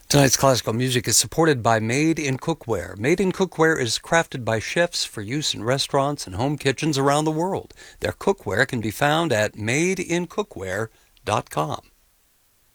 Tonight's classical music is supported by Made in Cookware. Made in Cookware is crafted by chefs for use in restaurants and home kitchens around the world. Their cookware can be found at madeincookware.com.